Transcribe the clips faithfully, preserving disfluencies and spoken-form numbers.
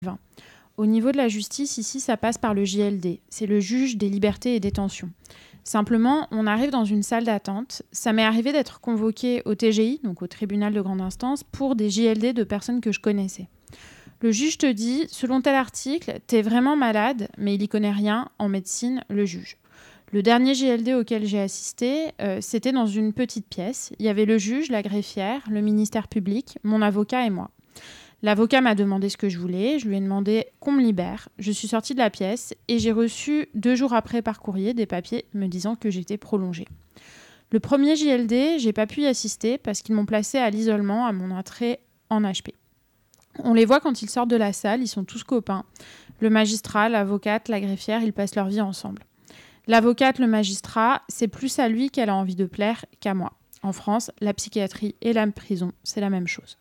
vingt. Au niveau de la justice, ici, ça passe par le J L D. C'est le juge des libertés et détentions. Simplement, on arrive dans une salle d'attente. Ça m'est arrivé d'être convoquée au T G I, donc au tribunal de grande instance, pour des J L D de personnes que je connaissais. Le juge te dit, selon tel article, t'es vraiment malade, mais il y connaît rien en médecine, le juge. Le dernier J L D auquel j'ai assisté, euh, c'était dans une petite pièce. Il y avait le juge, la greffière, le ministère public, mon avocat et moi. L'avocat m'a demandé ce que je voulais, je lui ai demandé qu'on me libère. Je suis sortie de la pièce et j'ai reçu deux jours après par courrier des papiers me disant que j'étais prolongée. Le premier J L D, j'ai pas pu y assister parce qu'ils m'ont placée à l'isolement à mon entrée en H P. On les voit quand ils sortent de la salle, ils sont tous copains. Le magistrat, l'avocate, la greffière, ils passent leur vie ensemble. L'avocate, le magistrat, c'est plus à lui qu'elle a envie de plaire qu'à moi. En France, la psychiatrie et la prison, c'est la même chose.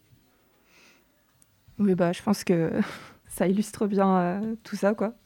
Oui, bah, je pense que ça illustre bien euh, tout ça, quoi.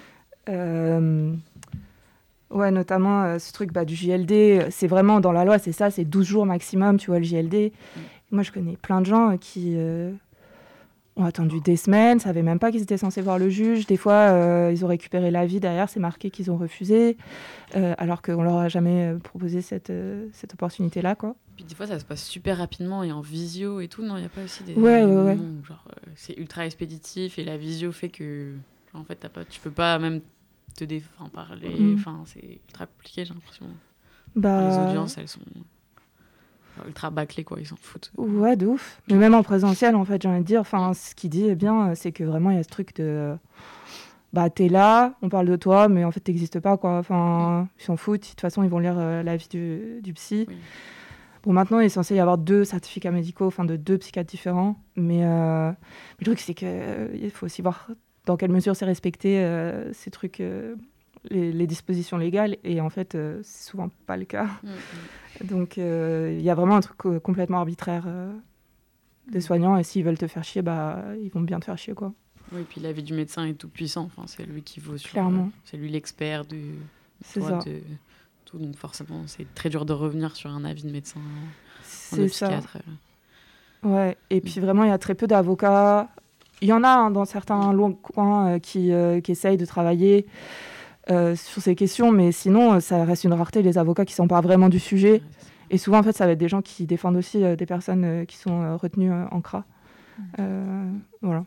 Euh, ouais, notamment euh, ce truc bah, du J L D, c'est vraiment dans la loi, c'est ça, c'est douze jours maximum, tu vois, le J L D. Mm. Moi, je connais plein de gens qui euh, ont attendu des semaines, savaient même pas qu'ils étaient censés voir le juge. Des fois, euh, ils ont récupéré l'avis derrière, c'est marqué qu'ils ont refusé, euh, alors qu'on leur a jamais proposé cette, euh, cette opportunité-là, quoi. Puis des fois, ça se passe super rapidement et en visio et tout. Non, il n'y a pas aussi des, ouais, des ouais, moments ouais. où genre, euh, c'est ultra expéditif et la visio fait que genre, en fait, t'as pas, tu peux pas même te dé- parler. Enfin, mm. C'est ultra compliqué, j'ai l'impression. Bah... Les audiences, elles sont ultra bâclées, quoi. Ils s'en foutent. Ouais, de ouf. Mais même en présentiel, en fait, j'ai envie de dire, enfin, ce qu'il dit, eh bien, c'est que vraiment, il y a ce truc de... Bah, t'es là, on parle de toi, mais en fait, t'existes pas, quoi. Enfin, mm. ils s'en foutent. De toute façon, ils vont lire euh, l'avis du, du psy. Oui. Bon, maintenant, il est censé y avoir deux certificats médicaux, enfin, de deux psychiatres différents. Mais, euh, mais le truc, c'est qu'il euh, faut aussi voir dans quelle mesure c'est respecté, euh, ces trucs, euh, les, les dispositions légales. Et en fait, euh, c'est souvent pas le cas. Mm-hmm. Donc, il euh, y a vraiment un truc euh, complètement arbitraire euh, des mm-hmm. soignants. Et s'ils veulent te faire chier, bah, ils vont bien te faire chier, quoi. Oui, et puis l'avis du médecin est tout puissant. Enfin, c'est lui qui vaut sur... Clairement. Euh, c'est lui l'expert du... C'est ça. De... Tout, donc forcément, c'est très dur de revenir sur un avis de médecin. C'est ça. Psychiatre. Ouais, et puis vraiment, il y a très peu d'avocats. Il y en a hein, dans certains longs coins euh, qui, euh, qui essayent de travailler euh, sur ces questions, mais sinon, ça reste une rareté, les avocats qui ne s'emparent vraiment du sujet. Ouais, et souvent, en fait, ça va être des gens qui défendent aussi euh, des personnes euh, qui sont euh, retenues euh, en C R A. Euh, voilà.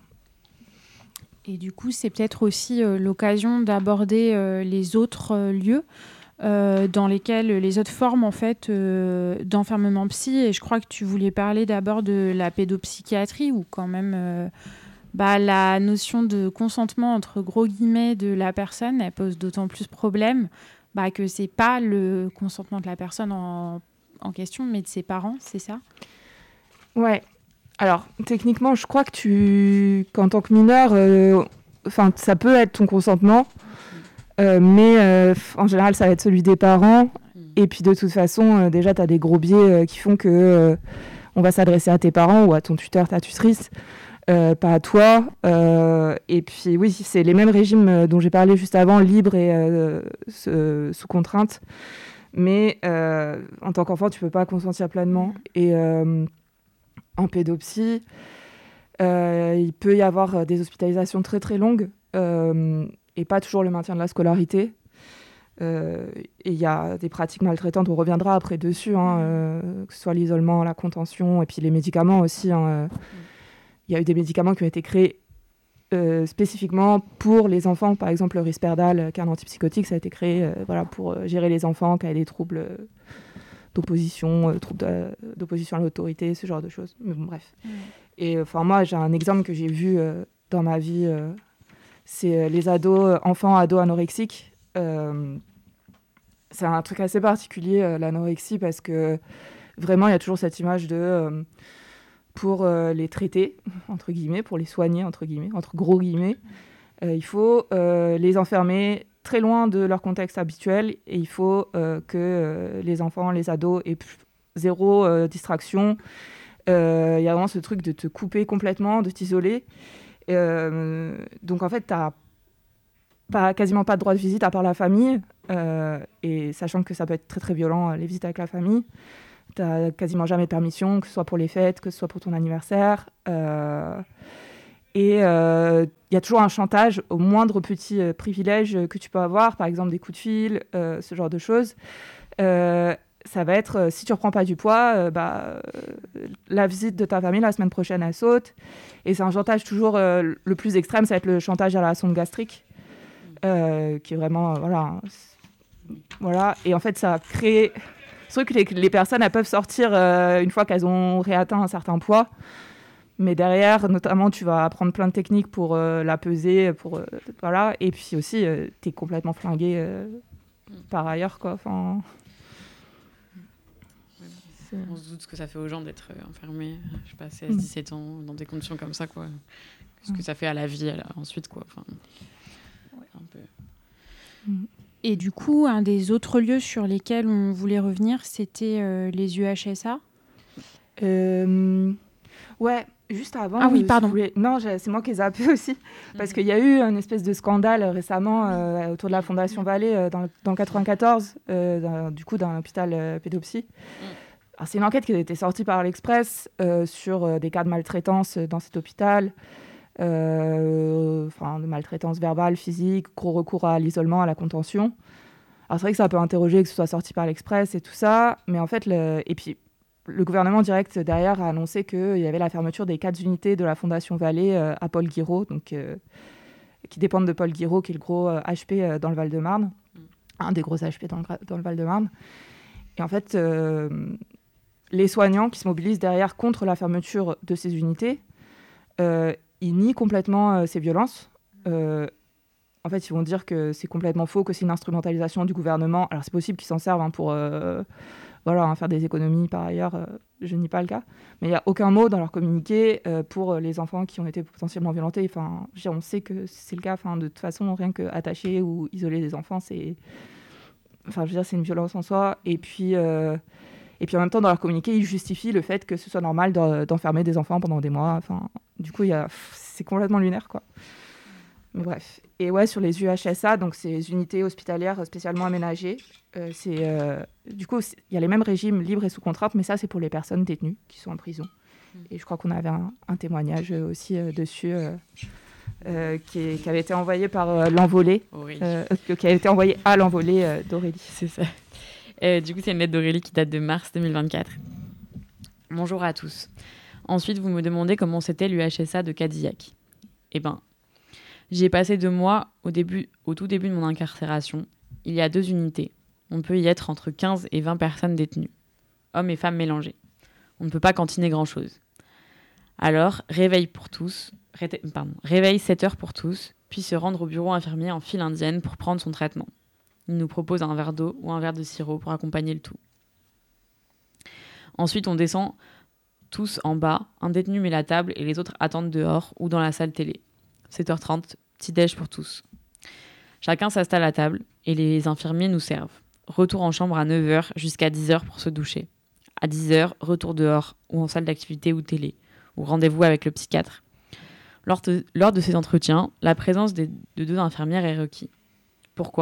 Et du coup, c'est peut-être aussi euh, l'occasion d'aborder euh, les autres euh, lieux Euh, dans lesquels les autres formes en fait euh, d'enfermement psy, et je crois que tu voulais parler d'abord de la pédopsychiatrie où quand même euh, bah, la notion de consentement entre gros guillemets de la personne elle pose d'autant plus problème bah, que c'est pas le consentement de la personne en, en question mais de ses parents, c'est ça? Ouais, alors techniquement je crois que tu qu'en tant que mineur euh, enfin ça peut être ton consentement. Euh, mais euh, en général, ça va être celui des parents. Mmh. Et puis, de toute façon, euh, déjà, tu as des gros biais euh, qui font que euh, on va s'adresser à tes parents ou à ton tuteur, ta tutrice, euh, pas à toi. Euh, et puis, oui, c'est les mêmes régimes dont j'ai parlé juste avant, libres et euh, ce, sous contrainte. Mais euh, en tant qu'enfant, tu peux pas consentir pleinement. Mmh. Et euh, en pédopsie, euh, il peut y avoir des hospitalisations très, très longues. Euh, et pas toujours le maintien de la scolarité. Euh, et il y a des pratiques maltraitantes, on reviendra après dessus, hein, euh, que ce soit l'isolement, la contention, et puis les médicaments aussi. Il hein, euh, y a eu des médicaments qui ont été créés euh, spécifiquement pour les enfants. Par exemple, le Risperdal, qui est un antipsychotique, ça a été créé euh, voilà, pour euh, gérer les enfants qui avaient des troubles euh, d'opposition, euh, troubles de, d'opposition à l'autorité, ce genre de choses. Mais bon, bref. Mmh. Et enfin, moi, j'ai un exemple que j'ai vu euh, dans ma vie... Euh, c'est les ados, enfants, ados anorexiques. Euh, c'est un truc assez particulier, euh, l'anorexie, parce que vraiment, il y a toujours cette image de... Euh, pour euh, les traiter, entre guillemets, pour les soigner, entre guillemets, entre gros guillemets, euh, il faut euh, les enfermer très loin de leur contexte habituel et il faut euh, que euh, les enfants, les ados aient plus, zéro euh, distraction. Il euh, y a vraiment ce truc de te couper complètement, de t'isoler. Euh, donc en fait, tu n'as pas, quasiment pas de droit de visite à part la famille, euh, et sachant que ça peut être très très violent les visites avec la famille, tu n'as quasiment jamais de permission, que ce soit pour les fêtes, que ce soit pour ton anniversaire. Euh, Et il euh, y a toujours un chantage au moindre petit euh, privilège que tu peux avoir, par exemple des coups de fil, euh, ce genre de choses. Euh, ça va être, euh, si tu ne reprends pas du poids, euh, bah, euh, la visite de ta famille la semaine prochaine, elle saute. Et c'est un chantage toujours, euh, le plus extrême, ça va être le chantage à la sonde gastrique, euh, qui est vraiment, euh, voilà, voilà. Et en fait, ça crée... C'est vrai que les, les personnes, elles peuvent sortir euh, une fois qu'elles ont réatteint un certain poids. Mais derrière, notamment, tu vas apprendre plein de techniques pour euh, la peser, pour, euh, voilà. Et puis aussi, euh, tu es complètement flingué euh, par ailleurs, quoi. Enfin... On se doute ce que ça fait aux gens d'être enfermés, je sais pas, seize dix-sept ans, dans des conditions comme ça, quoi. Ce que ça fait à la vie à la... ensuite, quoi. Enfin, ouais, un peu... Et du coup, un des autres lieux sur lesquels on voulait revenir, c'était euh, les U H S A. Euh... Ouais, juste avant... Ah oui, euh, pardon. Si voulais... Non, c'est moi qui ai zappé aussi. Parce mmh. qu'il y a eu une espèce de scandale récemment euh, autour de la Fondation Vallée euh, dans, le, dans le quatre-vingt-quatorze, euh, d'un, du coup, d'un hôpital euh, pédopsie. Mmh. Alors, c'est une enquête qui a été sortie par l'Express euh, sur euh, des cas de maltraitance dans cet hôpital, euh, de maltraitance verbale, physique, gros recours à l'isolement, à la contention. Alors c'est vrai que ça peut interroger que ce soit sorti par l'Express et tout ça, mais en fait, le... et puis le gouvernement direct derrière a annoncé qu'il y avait la fermeture des quatre unités de la Fondation Vallée euh, à Paul Guiraud, donc, euh, qui dépendent de Paul Guiraud, qui est le gros euh, H P euh, dans le Val-de-Marne, mmh. un des gros H P dans le, dans le Val-de-Marne. Et en fait... Euh, les soignants qui se mobilisent derrière contre la fermeture de ces unités, euh, ils nient complètement euh, ces violences. Euh, en fait, ils vont dire que c'est complètement faux, que c'est une instrumentalisation du gouvernement. Alors, c'est possible qu'ils s'en servent hein, pour euh, voilà, hein, faire des économies par ailleurs. Euh, je nie pas le cas. Mais il n'y a aucun mot dans leur communiqué euh, pour les enfants qui ont été potentiellement violentés. Enfin, je veux dire, on sait que c'est le cas. Enfin, de toute façon, rien qu'attacher ou isoler des enfants, c'est... Enfin, je veux dire, c'est une violence en soi. Et puis... Euh... Et puis en même temps, dans leur communiqué, ils justifient le fait que ce soit normal d'enfermer des enfants pendant des mois. Enfin, du coup, y a... c'est complètement lunaire, quoi. Mais bref. Et ouais, sur les U H S A, donc ces unités hospitalières spécialement aménagées, euh, c'est, euh... du coup, il y a les mêmes régimes libres et sous contrainte, mais ça, c'est pour les personnes détenues qui sont en prison. Et je crois qu'on avait un, un témoignage aussi euh, dessus, euh, euh, qui, est... qui avait été envoyé par euh, l'envolée, euh, qui a été envoyé à l'envolée euh, d'Aurélie. C'est ça. Euh, du coup, c'est une lettre d'Aurélie qui date de mars deux mille vingt-quatre. Bonjour à tous. Ensuite, vous me demandez comment c'était l'U H S A de Cadillac. Eh ben, j'y ai passé deux mois au, début, au tout début de mon incarcération. Il y a deux unités. On peut y être entre quinze et vingt personnes détenues. Hommes et femmes mélangés. On ne peut pas cantiner grand-chose. Alors, réveil pour tous, ré- pardon, réveil sept heures pour tous, puis se rendre au bureau infirmier en file indienne pour prendre son traitement. Il nous propose un verre d'eau ou un verre de sirop pour accompagner le tout. Ensuite, on descend tous en bas. Un détenu met la table et les autres attendent dehors ou dans la salle télé. sept heures trente, petit-déj pour tous. Chacun s'installe à table et les infirmiers nous servent. Retour en chambre à neuf heures jusqu'à dix heures pour se doucher. À dix heures, retour dehors ou en salle d'activité ou télé, ou rendez-vous avec le psychiatre. Lors de, lors de ces entretiens, la présence des, de deux infirmières est requise. Pourquoi ?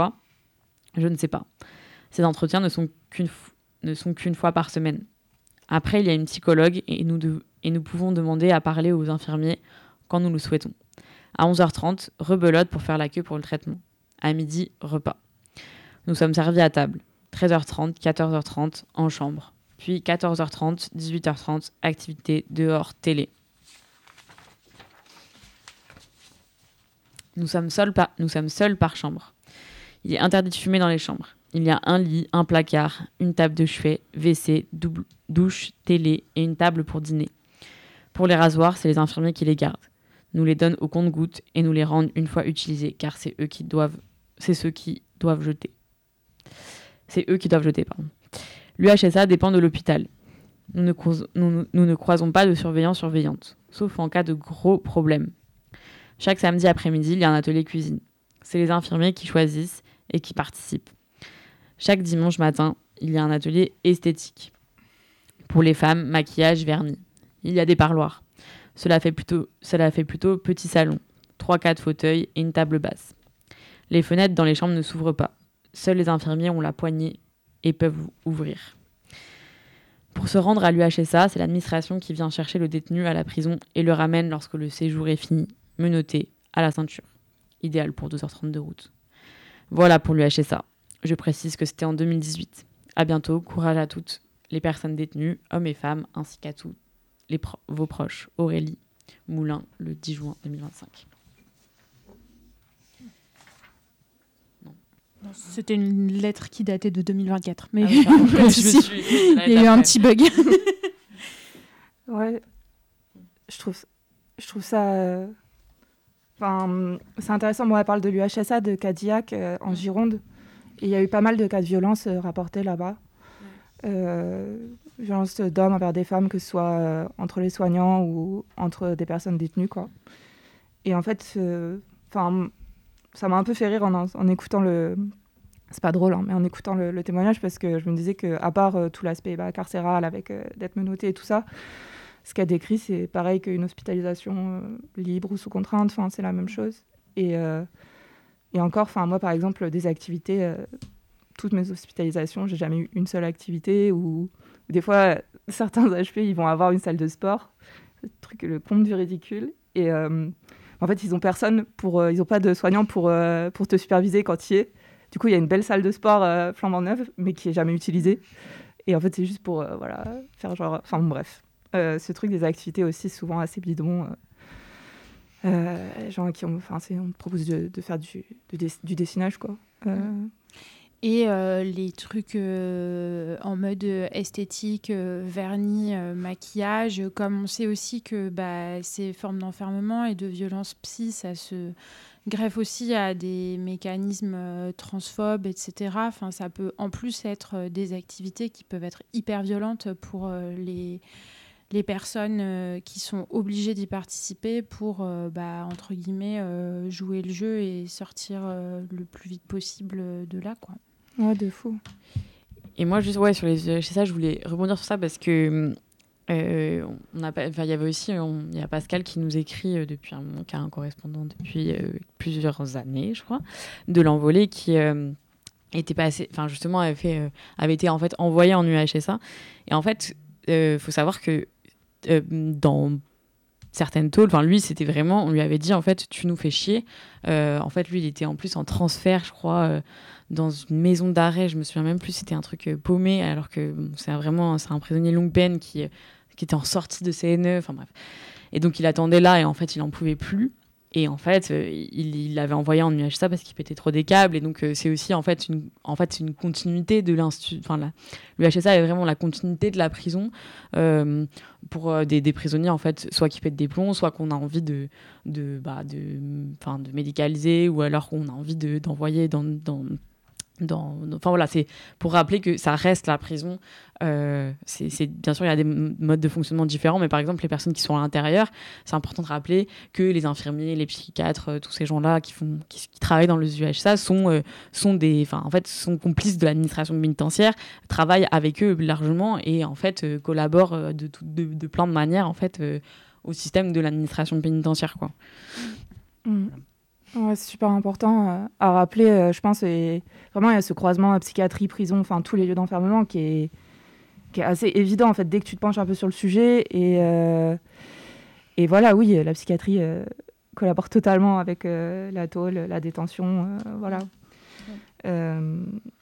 Je ne sais pas. Ces entretiens ne sont qu'une, ne sont qu'une fois par semaine. Après, il y a une psychologue et nous, de, et nous pouvons demander à parler aux infirmiers quand nous le souhaitons. À onze heures trente, rebelote pour faire la queue pour le traitement. À midi, repas. Nous sommes servis à table. treize heures trente, quatorze heures trente, en chambre. Puis quatorze heures trente, dix-huit heures trente, activité, dehors, télé. Nous sommes seuls par, nous sommes seuls par chambre. Il est interdit de fumer dans les chambres. Il y a un lit, un placard, une table de chevet, W C, double, douche, télé et une table pour dîner. Pour les rasoirs, c'est les infirmiers qui les gardent. Nous les donnent au compte-gouttes et nous les rendent une fois utilisés, car c'est eux qui doivent, c'est ceux qui doivent jeter. C'est eux qui doivent jeter, pardon. L'U H S A dépend de l'hôpital. Nous ne, crois, nous, nous ne croisons pas de surveillants-surveillantes, sauf en cas de gros problèmes. Chaque samedi après-midi, il y a un atelier cuisine. C'est les infirmiers qui choisissent et qui participent. Chaque dimanche matin, il y a un atelier esthétique. Pour les femmes, maquillage, vernis. Il y a des parloirs. Cela fait plutôt, cela fait plutôt petit salon. trois quatre fauteuils et une table basse. Les fenêtres dans les chambres ne s'ouvrent pas. Seuls les infirmiers ont la poignée et peuvent ouvrir. Pour se rendre à l'U H S A, c'est l'administration qui vient chercher le détenu à la prison et le ramène lorsque le séjour est fini, menotté, à la ceinture. Idéal pour deux heures trente de route. Voilà pour l'U H S A. Je précise que c'était en deux mille dix-huit. À bientôt, courage à toutes les personnes détenues, hommes et femmes, ainsi qu'à tous les pro- vos proches. Aurélie Moulin, le dix juin deux mille vingt-cinq. C'était une lettre qui datait de deux mille vingt-quatre. Mais Ah oui, pardon, je me si. suis- Il y a eu un petit bug. Ouais, je trouve, je trouve ça. euh, Enfin, c'est intéressant. Moi, elle parle de l'U H S A de Cadillac euh, en Gironde. Et il y a eu pas mal de cas de violence euh, rapportés là-bas. Euh, violence d'hommes envers des femmes, que ce soit euh, entre les soignants ou entre des personnes détenues, quoi. Et en fait, euh, enfin, ça m'a un peu fait rire en, en écoutant le. C'est pas drôle, hein, mais en écoutant le, le témoignage, parce que je me disais qu'à part euh, tout l'aspect bah, carcéral avec euh, d'être menotté et tout ça, ce qu'elle décrit, c'est pareil qu'une hospitalisation euh, libre ou sous contrainte, enfin, c'est la même chose. Et, euh, et encore, enfin, moi, par exemple, des activités, euh, toutes mes hospitalisations, j'ai jamais eu une seule activité, ou des fois, certains H P, ils vont avoir une salle de sport, le truc, le comble du ridicule. Et euh, en fait, ils ont personne pour, euh, ils ont pas de soignant pour, euh, pour te superviser quand tu y es. Du coup, il y a une belle salle de sport euh, flambant neuve, mais qui est jamais utilisée. Et en fait, c'est juste pour euh, voilà, faire genre... Enfin, bon, bref. Euh, ce truc des activités aussi, souvent assez bidons. Euh, euh, gens qui ont... Enfin, c'est, on te propose de, de faire du, de dess- du dessinage, quoi. Euh, Et euh, les trucs euh, en mode esthétique, euh, vernis, euh, maquillage, comme on sait aussi que bah, ces formes d'enfermement et de violence psy, ça se greffe aussi à des mécanismes euh, transphobes, et cetera. Enfin, ça peut en plus être euh, des activités qui peuvent être hyper violentes pour euh, les, les personnes euh, qui sont obligées d'y participer pour, euh, bah, entre guillemets, euh, jouer le jeu et sortir euh, le plus vite possible de là, quoi. Ouais, de fou. Et moi, juste, ouais, sur les U H S A, je voulais rebondir sur ça parce que euh, on a pas, enfin, il y avait aussi, il y a Pascal qui nous écrit euh, depuis un moment, qui a un correspondant depuis euh, plusieurs années, je crois, de l'Envolée, qui euh, était passé, enfin justement, avait fait, euh, avait été en fait envoyé en U H S A. Et en fait, il euh, faut savoir que euh, dans certaines tôles, enfin lui, c'était vraiment, on lui avait dit en fait, tu nous fais chier. Euh, en fait, lui, il était en plus en transfert, je crois. Euh, dans une maison d'arrêt, je me souviens même plus, c'était un truc euh, paumé, alors que bon, c'est un, vraiment c'est un prisonnier longue peine qui, euh, qui était en sortie de C N E, enfin bref. Et donc il attendait là et en fait il n'en pouvait plus. Et en fait, euh, il l'avait envoyé en U H S A parce qu'il pétait trop des câbles. Et donc euh, c'est aussi en fait une, en fait, c'est une continuité de l'institut. Enfin, la, l'U H S A est vraiment la continuité de la prison euh, pour euh, des, des prisonniers en fait, soit qui pètent des plombs, soit qu'on a envie de, de, bah, de, enfin, de médicaliser, ou alors qu'on a envie de, d'envoyer dans, dans Dans, enfin voilà, c'est pour rappeler que ça reste la prison. Euh, c'est, c'est, bien sûr, il y a des m- modes de fonctionnement différents, mais par exemple, les personnes qui sont à l'intérieur, c'est important de rappeler que les infirmiers, les psychiatres, euh, tous ces gens-là qui, font, qui, qui travaillent dans le U H S A sont, euh, sont, des, enfin, en fait, sont complices de l'administration pénitentiaire, travaillent avec eux largement et en fait, euh, collaborent euh, de, tout, de, de plein de manières en fait, euh, au système de l'administration pénitentiaire, quoi. Mmh. Ouais, c'est super important euh, à rappeler, euh, je pense. Et vraiment, il y a ce croisement euh, psychiatrie, prison, enfin tous les lieux d'enfermement qui est, qui est assez évident en fait dès que tu te penches un peu sur le sujet. Et, euh, et voilà, oui, la psychiatrie euh, collabore totalement avec euh, la tôle, la détention, euh, voilà. Euh,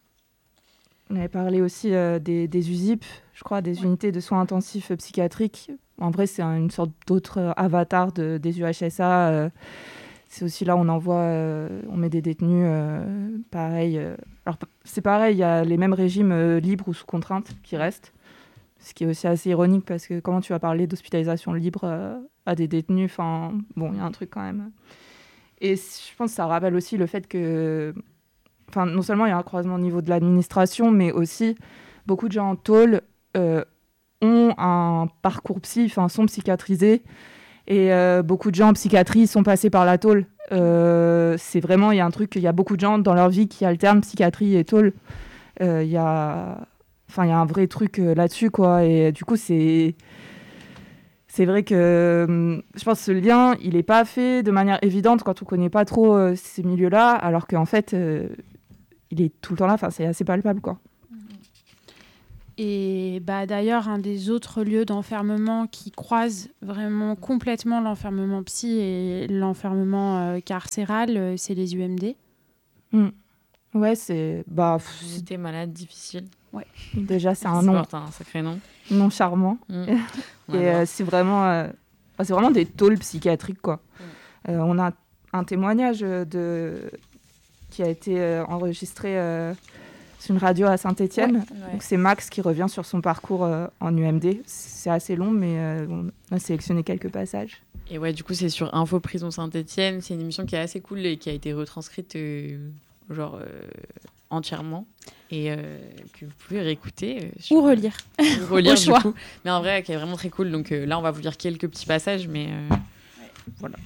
on avait parlé aussi euh, des, des U S I P, je crois, des unités de soins intensifs euh, psychiatriques. En vrai, c'est un, une sorte d'autre euh, avatar de, des U H S A. Euh, C'est aussi là où on envoie, euh, on met des détenus, euh, pareil. Euh, alors, c'est pareil, il y a les mêmes régimes euh, libres ou sous contrainte qui restent. Ce qui est aussi assez ironique parce que comment tu vas parler d'hospitalisation libre euh, à des détenus, enfin, bon, il y a un truc quand même. Et je pense que ça rappelle aussi le fait que, enfin, non seulement il y a un croisement au niveau de l'administration, mais aussi beaucoup de gens en tôle euh, ont un parcours psy, enfin, sont psychiatrisés. Et euh, beaucoup de gens en psychiatrie sont passés par la tôle. Euh, c'est vraiment, il y a un truc, il y a beaucoup de gens dans leur vie qui alternent psychiatrie et tôle. Il euh, y a, enfin, il y a un vrai truc euh, là-dessus, quoi. Et du coup, c'est, c'est vrai que euh, je pense que ce lien, il n'est pas fait de manière évidente quand on ne connaît pas trop euh, ces milieux-là, alors qu'en fait, euh, il est tout le temps là. Enfin, c'est assez palpable, quoi. Et bah, d'ailleurs, un des autres lieux d'enfermement qui croise vraiment complètement l'enfermement psy et l'enfermement euh, carcéral, euh, c'est les U M D. Mm. Ouais, c'est... Bah, Unité malade difficile. Ouais. Déjà, c'est un Ça nom, porte un sacré nom. nom charmant. Mm. Et euh, c'est vraiment, euh, c'est vraiment des tôles psychiatriques, quoi. Mm. Euh, on a un témoignage de... qui a été euh, enregistré euh, sur une radio à Saint-Étienne. Ouais, ouais. Donc, c'est Max qui revient sur son parcours euh, en U M D. C'est assez long, mais euh, on a sélectionné quelques passages. Et ouais, du coup, c'est sur Info Prison Saint-Étienne. C'est une émission qui est assez cool et qui a été retranscrite euh, genre euh, entièrement et euh, que vous pouvez réécouter. Euh, sur, Ou relire. Euh, ou relire, Au du choix. coup. Mais en vrai, qui est vraiment très cool. Donc euh, là, on va vous lire quelques petits passages, mais euh, ouais. Voilà.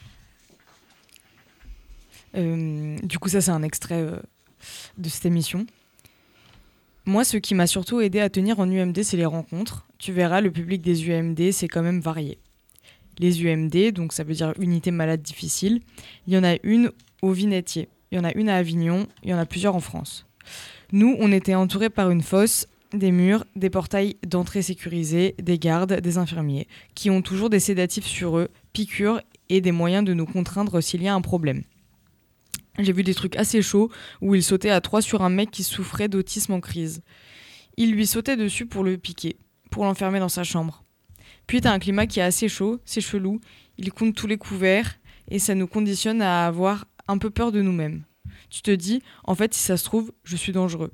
Euh, du coup, ça, c'est un extrait euh, de cette émission. Moi, ce qui m'a surtout aidé à tenir en U M D, c'est les rencontres. Tu verras, le public des U M D, c'est quand même varié. Les U M D, donc ça veut dire unité malade difficile, il y en a une au Vinetier, il y en a une à Avignon, il y en a plusieurs en France. Nous, on était entourés par une fosse, des murs, des portails d'entrée sécurisés, des gardes, des infirmiers, qui ont toujours des sédatifs sur eux, piqûres et des moyens de nous contraindre s'il y a un problème. J'ai vu des trucs assez chauds où il sautait à trois sur un mec qui souffrait d'autisme en crise. Il lui sautait dessus pour le piquer, pour l'enfermer dans sa chambre. Puis t'as un climat qui est assez chaud, c'est chelou, il compte tous les couverts et ça nous conditionne à avoir un peu peur de nous-mêmes. Tu te dis, en fait, si ça se trouve, je suis dangereux.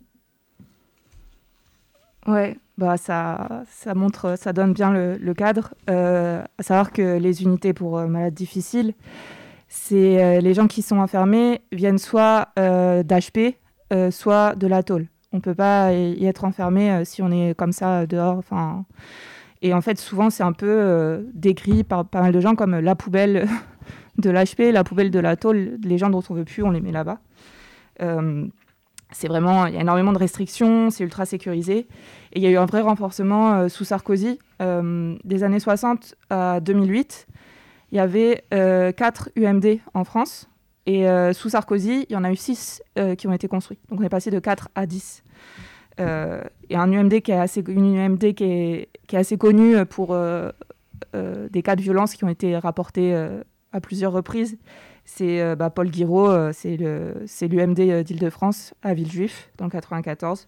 Ouais, bah ça, ça montre, ça donne bien le, le cadre. Euh, à savoir que les unités pour euh, malades difficiles, c'est euh, les gens qui sont enfermés viennent soit euh, d'H P, euh, soit de la tôle. On peut pas y être enfermé euh, si on est comme ça euh, dehors. Enfin, et en fait, souvent, c'est un peu euh, décrit par pas mal de gens comme la poubelle de l'H P, la poubelle de la tôle. Les gens dont on veut plus, on les met là-bas. Euh, c'est vraiment, il y a énormément de restrictions, c'est ultra sécurisé. Et il y a eu un vrai renforcement euh, sous Sarkozy. Euh, des années soixante à deux mille huit, il y avait euh, quatre U M D en France. Et euh, sous Sarkozy, il y en a eu six euh, qui ont été construits. Donc on est passé de quatre à dix. Euh, et un U M D qui est assez, une U M D qui est, qui est assez connue pour euh, euh, des cas de violence qui ont été rapportés euh, à plusieurs reprises. C'est euh, bah, Paul Guiraud, euh, c'est, le, c'est l'U M D d'Île-de-France à Villejuif, dans le quatre-vingt-quatorze.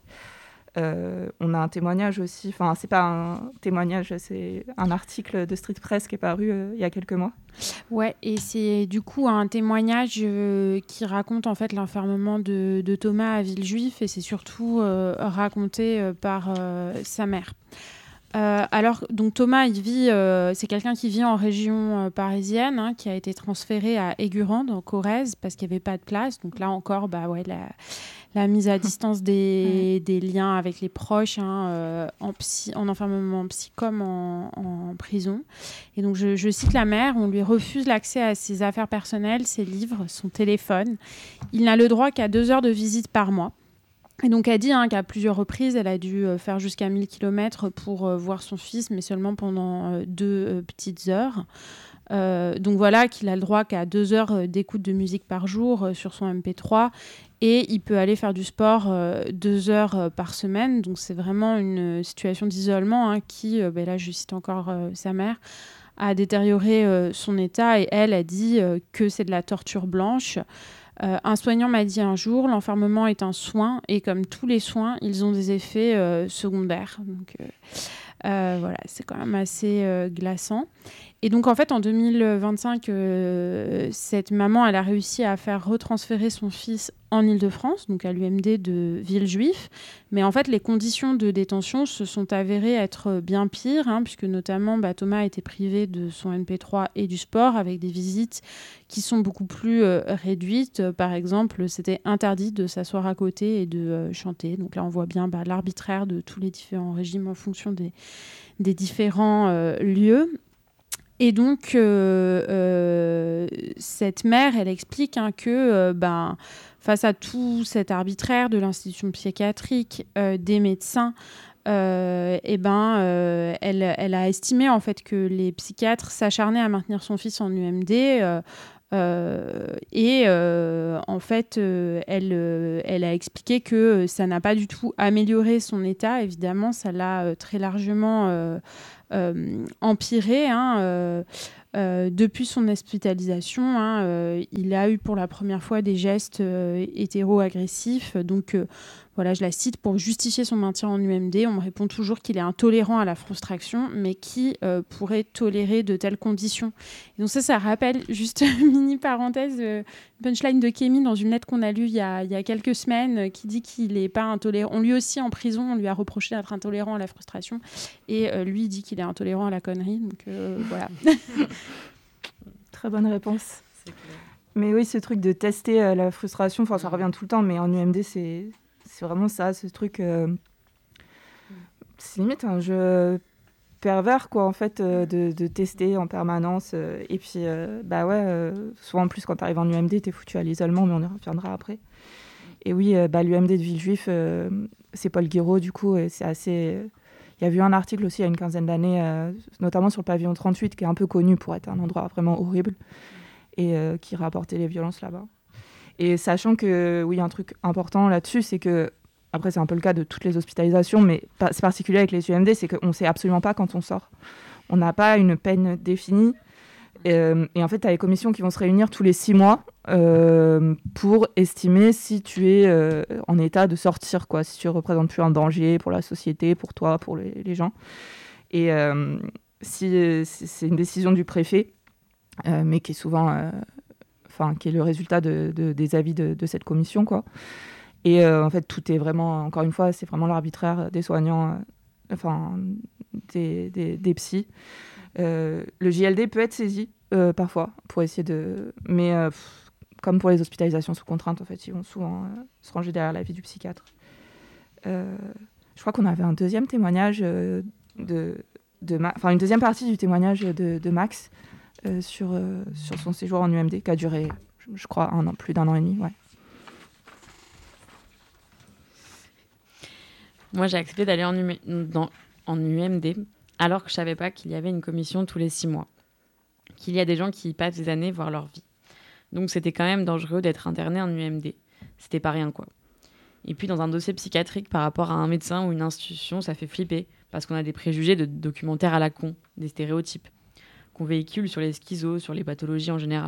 Euh, on a un témoignage aussi, enfin c'est pas un témoignage, c'est un article de Street Press qui est paru euh, il y a quelques mois. Ouais, et c'est du coup un témoignage euh, qui raconte en fait l'enfermement de, de Thomas à Villejuif, et c'est surtout euh, raconté euh, par euh, sa mère. Euh, alors, donc Thomas, il vit, euh, c'est quelqu'un qui vit en région euh, parisienne, hein, qui a été transféré à Aigurande, en Corrèze, parce qu'il n'y avait pas de place. Donc là encore, bah ouais, la, la mise à distance des, des liens avec les proches, hein, euh, en, psy, en enfermement psy comme en, en prison. Et donc, je, je cite la mère, on lui refuse l'accès à ses affaires personnelles, ses livres, son téléphone. Il n'a le droit qu'à deux heures de visite par mois. Et donc, elle dit hein, qu'à plusieurs reprises, elle a dû euh, faire jusqu'à mille kilomètres pour euh, voir son fils, mais seulement pendant euh, deux euh, petites heures. Euh, donc voilà, qu'il a le droit qu'à deux heures euh, d'écoute de musique par jour euh, sur son M P trois. Et il peut aller faire du sport euh, deux heures euh, par semaine. Donc c'est vraiment une situation d'isolement hein, qui, euh, ben là je cite encore euh, sa mère, a détérioré euh, son état. Et elle a dit euh, que c'est de la torture blanche. Euh, un soignant m'a dit un jour, l'enfermement est un soin et comme tous les soins, ils ont des effets euh, secondaires. Donc euh, euh, voilà, c'est quand même assez euh, glaçant. Et donc en fait, en deux mille vingt-cinq, euh, cette maman, elle a réussi à faire retransférer son fils en Île-de-France, donc à l'U M D de Villejuif. Mais en fait, les conditions de détention se sont avérées être bien pires, hein, puisque notamment bah, Thomas a été privé de son M P trois et du sport, avec des visites qui sont beaucoup plus euh, réduites. Euh, par exemple, c'était interdit de s'asseoir à côté et de euh, chanter. Donc là, on voit bien bah, l'arbitraire de tous les différents régimes en fonction des, des différents euh, lieux. Et donc, euh, euh, cette mère, elle explique hein, que euh, ben, face à tout cet arbitraire de l'institution psychiatrique, euh, des médecins, euh, et ben, euh, elle, elle a estimé en fait, que les psychiatres s'acharnaient à maintenir son fils en U M D euh, euh, et euh, en, en fait, euh, elle, euh, elle a expliqué que ça n'a pas du tout amélioré son état. Évidemment, ça l'a euh, très largement euh, euh, empiré. Hein, euh, euh, depuis son hospitalisation, hein, euh, il a eu pour la première fois des gestes euh, hétéro-agressifs. Donc, euh, voilà, je la cite, pour justifier son maintien en U M D, on me répond toujours qu'il est intolérant à la frustration, mais qui euh, pourrait tolérer de telles conditions. Et donc ça, ça rappelle, juste une mini parenthèse, euh, punchline de Kémy dans une lettre qu'on a lue il y a, il y a quelques semaines, euh, qui dit qu'il n'est pas intolérant. On lui aussi, en prison, on lui a reproché d'être intolérant à la frustration, et euh, lui, il dit qu'il est intolérant à la connerie. Donc euh, voilà. Très bonne réponse. Mais oui, ce truc de tester euh, la frustration, ça revient tout le temps, mais en U M D, c'est... C'est vraiment ça, ce truc... Euh, c'est limite un jeu pervers, quoi, en fait, euh, de, de tester en permanence. Euh, et puis, euh, bah ouais, euh, souvent en plus, quand tu arrives en U M D, tu es foutu à l'isolement, mais on y reviendra après. Et oui, euh, bah, l'U M D de Villejuif, euh, c'est Paul Guiraud, du coup, et c'est assez... Il y a eu un article aussi il y a une quinzaine d'années, euh, notamment sur le pavillon trente-huit, qui est un peu connu pour être un endroit vraiment horrible, et euh, qui rapportait les violences là-bas. Et sachant que, oui, un truc important là-dessus, c'est que, après c'est un peu le cas de toutes les hospitalisations, mais c'est particulier avec les U M D, c'est qu'on ne sait absolument pas quand on sort. On n'a pas une peine définie. Et, euh, et en fait, tu as les commissions qui vont se réunir tous les six mois euh, pour estimer si tu es euh, en état de sortir, quoi, si tu ne représentes plus un danger pour la société, pour toi, pour les, les gens. Et euh, si, si c'est une décision du préfet, euh, mais qui est souvent... Euh, Enfin, qui est le résultat de, de, des avis de, de cette commission, quoi. Et euh, en fait, tout est vraiment, encore une fois, c'est vraiment l'arbitraire des soignants, euh, enfin, des, des, des psys. Euh, le J L D peut être saisi, euh, parfois, pour essayer de... Mais euh, pff, comme pour les hospitalisations sous contrainte, en fait, ils vont souvent euh, se ranger derrière l'avis du psychiatre. Euh, je crois qu'on avait un deuxième témoignage euh, de... de Ma... Enfin, une deuxième partie du témoignage de, de Max, Euh, sur, euh, sur son séjour en U M D, qui a duré, je, je crois, un an, plus d'un an et demi. Ouais. Moi, j'ai accepté d'aller en, U- dans, en U M D alors que je ne savais pas qu'il y avait une commission tous les six mois, qu'il y a des gens qui y passent des années, voire leur vie. Donc, c'était quand même dangereux d'être interné en U M D. C'était pas rien, quoi. Et puis, dans un dossier psychiatrique, par rapport à un médecin ou une institution, ça fait flipper, parce qu'on a des préjugés de documentaires à la con, des stéréotypes qu'on véhicule sur les schizos, sur les pathologies en général.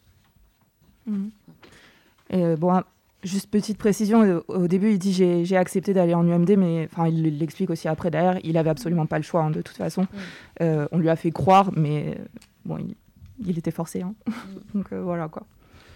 Mmh. Et euh, bon, juste petite précision, au, au début, il dit j'ai, j'ai accepté d'aller en U M D, mais il l'explique aussi après derrière, il n'avait absolument pas le choix, hein, de toute façon. Mmh. Euh, on lui a fait croire, mais euh, bon, il, il était forcé. Hein. Mmh. Donc euh, voilà, quoi.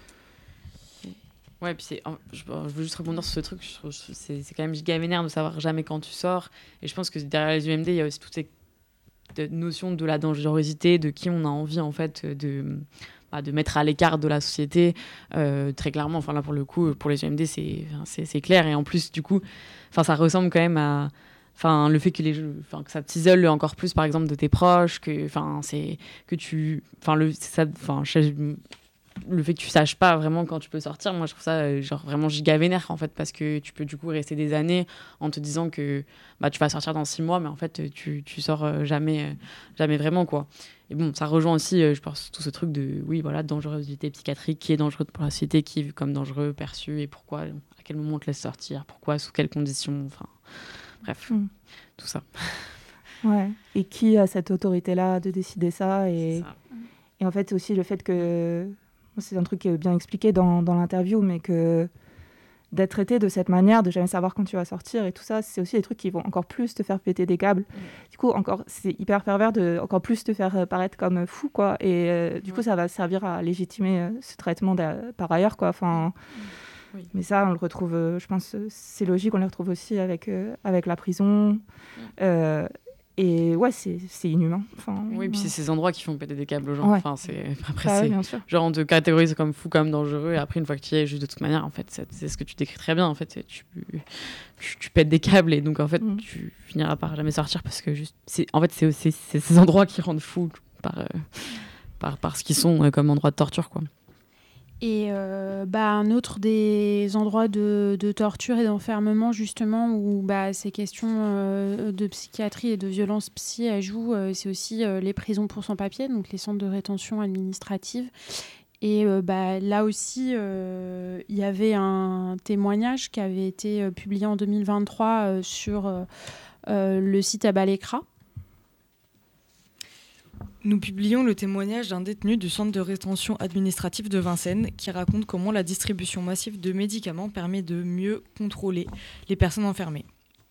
Ouais, puis c'est, je, je veux juste rebondir sur ce truc, je trouve, c'est, c'est quand même giga vénère de savoir jamais quand tu sors. Et je pense que derrière les U M D, il y a aussi toutes ces de notion de la dangerosité, de qui on a envie en fait de, bah, de mettre à l'écart de la société, euh, très clairement. Enfin là pour le coup, pour les U M D c'est, c'est, c'est clair, et en plus du coup, enfin ça ressemble quand même à, enfin le fait que les, enfin que ça t'isole encore plus par exemple de tes proches, que, enfin c'est que tu, enfin le, ça, enfin le fait que tu saches pas vraiment quand tu peux sortir, moi je trouve ça euh, genre vraiment giga vénère en fait, parce que tu peux du coup rester des années en te disant que bah tu vas sortir dans six mois, mais en fait tu tu sors euh, jamais euh, jamais vraiment, quoi. Et bon, ça rejoint aussi euh, je pense tout ce truc de oui voilà dangerosité psychiatrique, qui est dangereux pour la société, qui est vu comme dangereux, perçu, et pourquoi, à quel moment on te laisse sortir, pourquoi, sous quelles conditions, enfin bref, mm. tout ça. Ouais. Et qui a cette autorité là de décider ça, et ça. Et en fait aussi le fait que c'est un truc qui est bien expliqué dans, dans l'interview, mais que d'être traité de cette manière, de jamais savoir quand tu vas sortir et tout ça, c'est aussi des trucs qui vont encore plus te faire péter des câbles. Mmh. Du coup, encore, c'est hyper pervers de encore plus te faire paraître comme fou, quoi. Et euh, du mmh. coup, ça va servir à légitimer euh, ce traitement par ailleurs, quoi. Enfin, mmh. oui. Mais ça, on le retrouve, euh, je pense, c'est logique, on le retrouve aussi avec, euh, avec la prison. Mmh. Euh, Et ouais, c'est, c'est inhumain. Enfin, oui, puis ouais. c'est ces endroits qui font péter des câbles aux gens. Ouais. Enfin, c'est... Après, bah, c'est... Ouais, genre, on te catégorise comme fou, comme dangereux. Et après, une fois que tu y es, juste de toute manière, en fait, c'est, c'est ce que tu décris très bien. En fait, tu, tu, tu pètes des câbles, et donc, en fait, mm. tu finiras par jamais sortir, parce que juste... C'est... En fait, c'est, c'est, c'est ces endroits qui rendent fous par, euh, par, par ce qu'ils sont euh, comme endroits de torture, quoi. Et euh, bah, un autre des endroits de, de torture et d'enfermement, justement, où bah, ces questions euh, de psychiatrie et de violence psy jouent, euh, c'est aussi euh, les prisons pour sans-papiers, donc les centres de rétention administrative. Et euh, bah, là aussi, euh, il y avait un témoignage qui avait été euh, publié en deux mille vingt-trois euh, sur euh, euh, le site Abalekra. Nous publions le témoignage d'un détenu du centre de rétention administrative de Vincennes qui raconte comment la distribution massive de médicaments permet de mieux contrôler les personnes enfermées.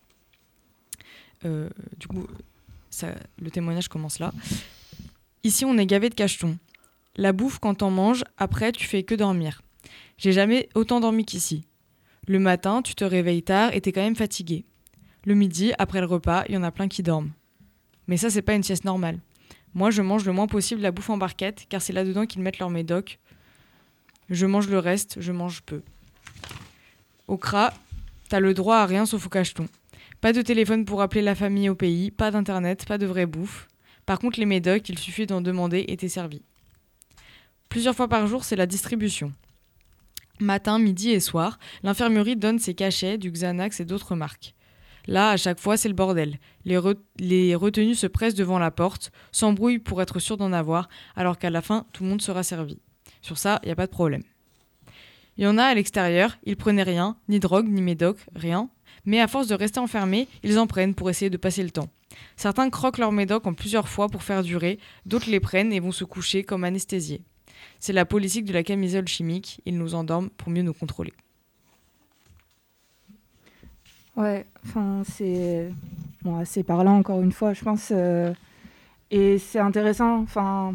Euh, du coup, ça, le témoignage commence là. Ici, on est gavé de cachetons. La bouffe, quand t'en manges, après, tu fais que dormir. J'ai jamais autant dormi qu'ici. Le matin, tu te réveilles tard et t'es quand même fatigué. Le midi, après le repas, il y en a plein qui dorment. Mais ça, c'est pas une sieste normale. Moi, je mange le moins possible la bouffe en barquette, car c'est là-dedans qu'ils mettent leur médoc. Je mange le reste, je mange peu. Au C R A, t'as le droit à rien sauf au cacheton. Pas de téléphone pour appeler la famille au pays, pas d'internet, pas de vraie bouffe. Par contre, les médocs, il suffit d'en demander et t'es servi. Plusieurs fois par jour, c'est la distribution. Matin, midi et soir, l'infirmerie donne ses cachets, du Xanax et d'autres marques. Là, à chaque fois, c'est le bordel. Les, re- les retenus se pressent devant la porte, s'embrouillent pour être sûrs d'en avoir, alors qu'à la fin, tout le monde sera servi. Sur ça, il n'y a pas de problème. Il y en a à l'extérieur, ils prenaient rien, ni drogue, ni médoc, rien. Mais à force de rester enfermés, ils en prennent pour essayer de passer le temps. Certains croquent leur médoc en plusieurs fois pour faire durer, d'autres les prennent et vont se coucher comme anesthésiés. C'est la politique de la camisole chimique, ils nous endorment pour mieux nous contrôler. Ouais, enfin, c'est bon, assez parlant, encore une fois, je pense. Euh... Et c'est intéressant, enfin,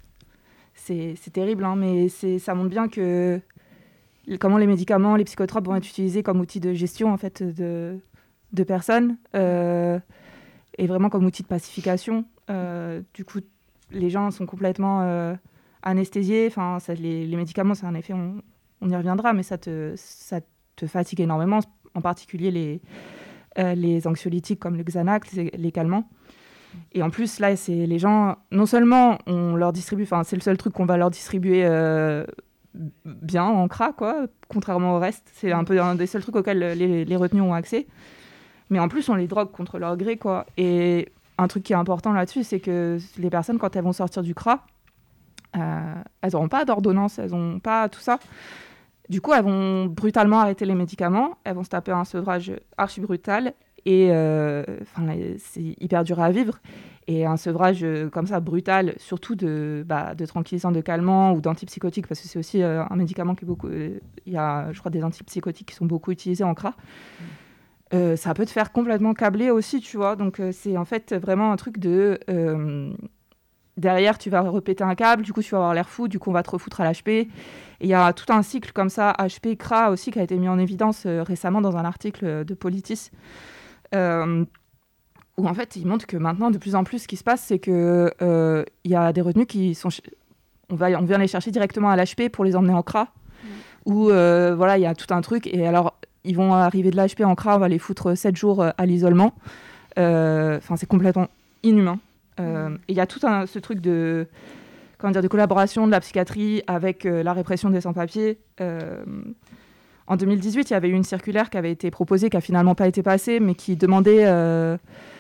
c'est, c'est terrible, hein, mais c'est, ça montre bien que comment les médicaments, les psychotropes vont être utilisés comme outil de gestion, en fait, de, de personnes, euh, et vraiment comme outil de pacification. Euh, du coup, les gens sont complètement euh, anesthésiés. Enfin, ça, les, les médicaments, c'est un effet, on, on y reviendra, mais ça te, ça te fatigue énormément, en particulier les, euh, les anxiolytiques comme le Xanax, les, les calmants. Et en plus, là, c'est les gens, non seulement on leur distribue, enfin, c'est le seul truc qu'on va leur distribuer euh, bien en C R A, quoi, contrairement au reste. C'est un peu un des seuls trucs auxquels les, les retenus ont accès. Mais en plus, on les drogue contre leur gré, quoi. Et un truc qui est important là-dessus, c'est que les personnes, quand elles vont sortir du C R A, euh, elles n'auront pas d'ordonnance, elles n'ont pas tout ça. Du coup, elles vont brutalement arrêter les médicaments, elles vont se taper un sevrage archi brutal, et euh, c'est hyper dur à vivre. Et un sevrage euh, comme ça, brutal, surtout de, bah, de tranquillisants, de calmants ou d'antipsychotiques, parce que c'est aussi euh, un médicament qui est beaucoup... Il euh, y a, je crois, des antipsychotiques qui sont beaucoup utilisés en C R A. Euh, ça peut te faire complètement câbler aussi, tu vois. Donc, euh, c'est en fait vraiment un truc de... Euh, derrière, tu vas repéter un câble, du coup, tu vas avoir l'air fou, du coup, on va te refoutre à l'H P. Et il y a tout un cycle comme ça, H P, C R A aussi, qui a été mis en évidence euh, récemment dans un article de Politis, euh, où en fait, il montre que maintenant, de plus en plus, ce qui se passe, c'est qu'il euh, y a des retenus qui sont... Ch- on, va, on vient les chercher directement à l'H P pour les emmener en C R A, mmh. où euh, voilà, il y a tout un truc. Et alors, ils vont arriver de l'H P en C R A, on va les foutre sept jours à l'isolement. Enfin, euh, c'est complètement inhumain. Euh, et il y a tout un, ce truc de, comment dire, de collaboration de la psychiatrie avec euh, la répression des sans-papiers. Euh, en deux mille dix-huit, il y avait eu une circulaire qui avait été proposée, qui n'a finalement pas été passée, mais qui demandait, euh,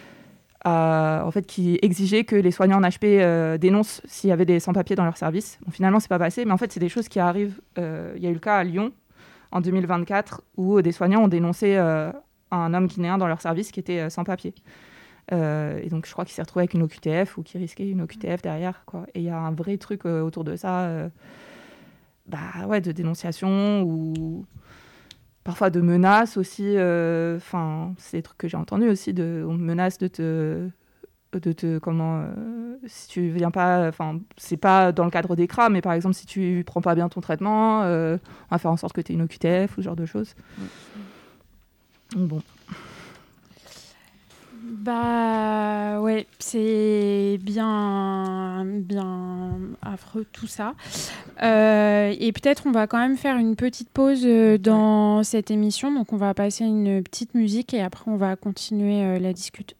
à, en fait, qui exigeait que les soignants en H P euh, dénoncent s'il y avait des sans-papiers dans leur service. Bon, finalement, ce n'est pas passé, mais en fait, c'est des choses qui arrivent. Euh, il y a eu le cas à Lyon, en deux mille vingt-quatre, où des soignants ont dénoncé euh, un homme guinéen dans leur service qui était euh, sans-papier. Euh, et donc, je crois qu'il s'est retrouvé avec une O Q T F ou qu'il risquait une O Q T F derrière, quoi. Et il y a un vrai truc euh, autour de ça, euh, bah, ouais, de dénonciation ou parfois de menaces aussi. Enfin, euh, c'est des trucs que j'ai entendus aussi. De, on me menace de te, de te, comment, euh, si tu viens pas, enfin, c'est pas dans le cadre des C R A, mais par exemple, si tu prends pas bien ton traitement, euh, on va faire en sorte que tu aies une O Q T F ou ce genre de choses. Donc, bon. Bah ouais, c'est bien, bien affreux tout ça. Euh, et peut-être on va quand même faire une petite pause dans cette émission. Donc on va passer une petite musique et après on va continuer euh, la discute.